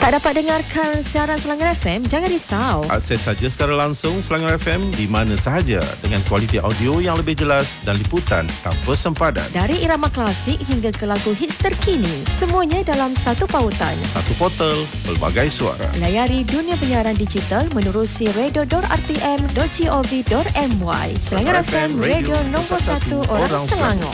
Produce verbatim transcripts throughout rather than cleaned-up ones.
Tak dapat dengarkan siaran Selangor F M? Jangan risau. Akses saja secara langsung Selangor F M di mana sahaja dengan kualiti audio yang lebih jelas dan liputan tanpa sempadan. Dari irama klasik hingga ke lagu hits terkini, semuanya dalam satu pautan. Satu portal, pelbagai suara. Layari dunia penyiaran digital menerusi radio dot r t m dot gov dot m y. Selangor F M, radio nombor satu orang, orang Selangor.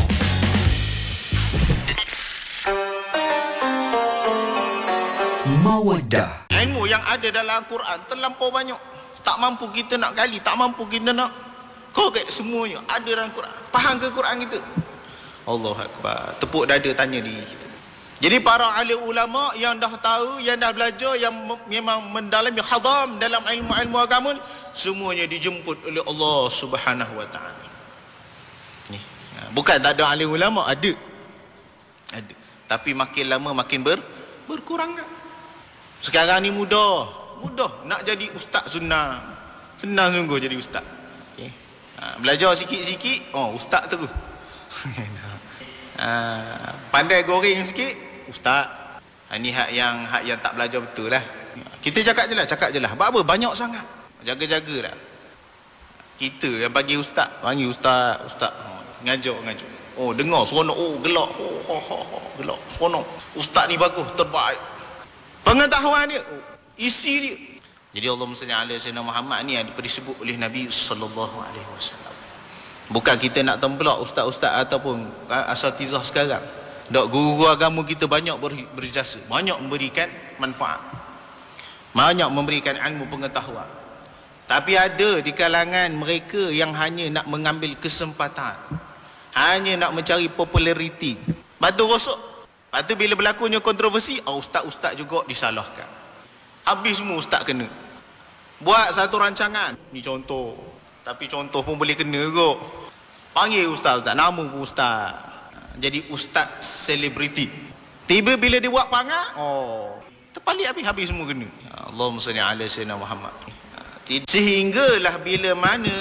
Mawaddah. Ilmu yang ada dalam Al-Quran terlampau banyak. Tak mampu kita nak gali, tak mampu kita nak korek semuanya. Ada dalam Quran. Faham ke Quran kita? Allahu Akbar. Tepuk dada tanya diri kita. Jadi para alim ulama yang dah tahu, yang dah belajar, yang memang mendalami khadam dalam ilmu-ilmu agama, semuanya dijemput oleh Allah Subhanahu Wa Taala. Ni, bukan tak ada alim ulama, ada. Ada. Tapi makin lama makin ber berkurang kan? Sekarang ni mudah, mudah nak jadi ustaz sunnah. Senang sungguh jadi ustaz. Okay. Ha, belajar sikit-sikit, oh ustaz terus. ha, pandai goreng sikit, ustaz. Ha, ni hak yang hak yang tak belajar betul lah. Kita cakap je lah, cakap je lah. Sebab apa? Banyak sangat. Jaga-jaga lah. Kita yang bagi ustaz, panggil ustaz, ustaz. Oh, ngajar, ngajar. Oh, dengar seronok. Oh, gelak. Oh, ho, ho, ho, gelak. Seronok. Ustaz ni bagus, terbaik. Pengetahuan dia, isi dia. Jadi Allahumma salli ala sayyidina Muhammad ni ada disebut oleh Nabi sallallahu alaihi wasallam. Bukan kita nak templak ustaz-ustaz ataupun asatizah sekarang. Dak, guru agama kita banyak berjasa, banyak memberikan manfaat. Banyak memberikan ilmu pengetahuan. Tapi ada di kalangan mereka yang hanya nak mengambil kesempatan. Hanya nak mencari populariti. Batu rosok. Lepas tu bila berlakunya kontroversi, oh, ustaz-ustaz juga disalahkan. Habis semua ustaz kena. Buat satu rancangan, ni contoh. Tapi contoh pun boleh kena kot. Panggil ustaz-ustaz, nama pun ustaz. Jadi ustaz selebriti. Tiba bila dia buat panggah, oh, terpalik habis, habis semua kena. Allahumma salli ala sayyidina Muhammad. Sehinggalah bila mana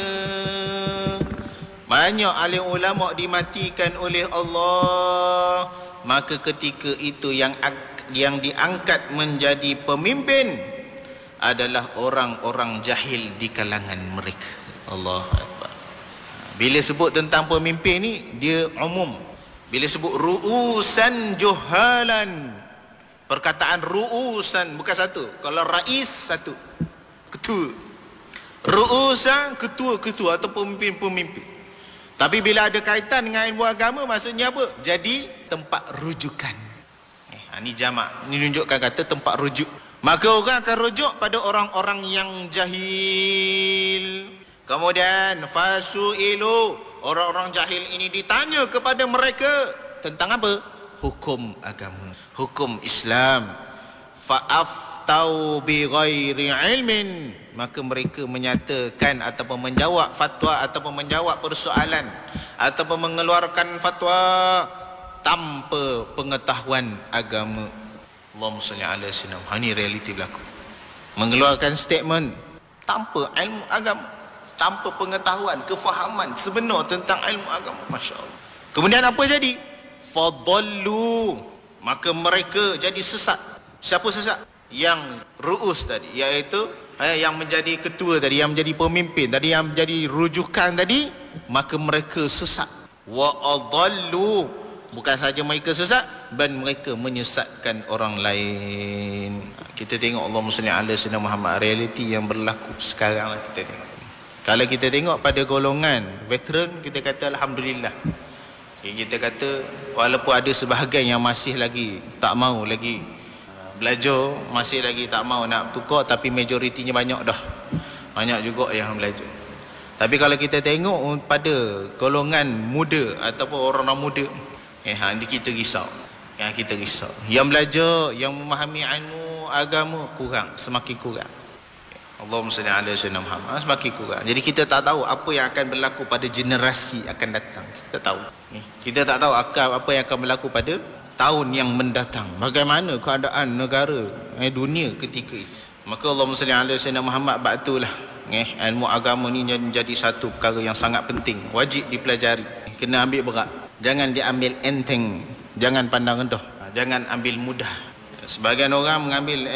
banyak alim ulama dimatikan oleh Allah, maka ketika itu yang yang diangkat menjadi pemimpin adalah orang-orang jahil di kalangan mereka. Allahu Akbar. Bila sebut tentang pemimpin ni, dia umum. Bila sebut ru'usan juhalan, perkataan ru'usan bukan satu. Kalau rais satu, ketua. Ru'usan ketua-ketua atau pemimpin-pemimpin. Tapi bila ada kaitan dengan ilmu agama, maksudnya apa? Jadi tempat rujukan. Eh, ini jamak. Ini tunjukkan kata tempat rujuk. Maka orang akan rujuk pada orang-orang yang jahil. Kemudian fasu'ilu, orang-orang jahil ini ditanya kepada mereka tentang apa? Hukum agama, hukum Islam. Fa'aftau bi ghairi ilmin, maka mereka menyatakan ataupun menjawab fatwa ataupun menjawab persoalan ataupun mengeluarkan fatwa tanpa pengetahuan agama. Allahumma salli ala sayyidina Muhammad. Ini realiti berlaku. Mengeluarkan statement tanpa ilmu agama, tanpa pengetahuan, kefahaman sebenar tentang ilmu agama. Masya Allah. Kemudian apa jadi? Fadallu, maka mereka jadi sesat. Siapa sesat? Yang ru'us tadi, iaitu eh, yang menjadi ketua tadi, yang menjadi pemimpin tadi, yang menjadi rujukan tadi, maka mereka sesat. Wa adallu, bukan saja mereka sesat, dan mereka menyesatkan orang lain. Kita tengok Allahumma salli ala sayyidina Muhammad, realiti yang berlaku sekarang lah kita tengok. Kalau kita tengok pada golongan veteran, kita kata alhamdulillah. Kita kata walaupun ada sebahagian yang masih lagi tak mau lagi belajar, masih lagi tak mau nak tukar, tapi majoritinya banyak dah. Banyak juga yang belajar. Tapi kalau kita tengok pada golongan muda ataupun orang-orang muda, eh ha, nanti kita risau. Ya, kita risau. Yang belajar, yang memahami ilmu agama kurang, semakin kurang. Allahumma salli ala sayyidina Muhammad, semakin kurang. Jadi kita tak tahu apa yang akan berlaku pada generasi akan datang. Kita tak tahu. Kita tak tahu apa yang akan berlaku pada tahun yang mendatang. Bagaimana keadaan negara, eh, dunia ketika itu. Maka Allahumma salli ala sayyidina Muhammad, ba'tulah eh, ilmu agama ni menjadi satu perkara yang sangat penting, wajib dipelajari, kena ambil berat, jangan diambil enteng, jangan pandang rendah, jangan ambil mudah. Sebagian orang mengambil